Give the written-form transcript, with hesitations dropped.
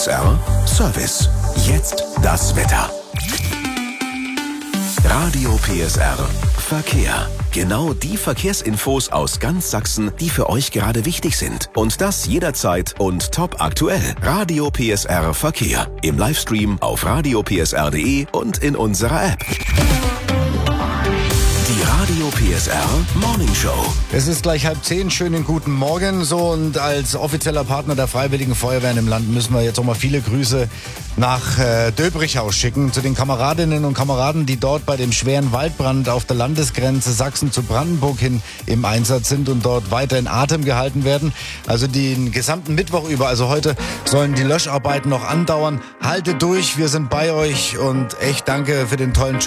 PSR Service. Jetzt das Wetter. Radio PSR Verkehr. Genau die Verkehrsinfos aus ganz Sachsen, die für euch gerade wichtig sind. Und das jederzeit und top aktuell. Radio PSR Verkehr. Im Livestream auf radiopsr.de und in unserer App. Die Radio PSR Morning Show. Es ist gleich 9:30, schönen guten Morgen. So, und als offizieller Partner der Freiwilligen Feuerwehren im Land müssen wir jetzt auch mal viele Grüße nach Döbrichau schicken, zu den Kameradinnen und Kameraden, die dort bei dem schweren Waldbrand auf der Landesgrenze Sachsen zu Brandenburg hin im Einsatz sind und dort weiter in Atem gehalten werden. Also den gesamten Mittwoch über, also heute sollen die Löscharbeiten noch andauern. Haltet durch, wir sind bei euch und echt danke für den tollen Job.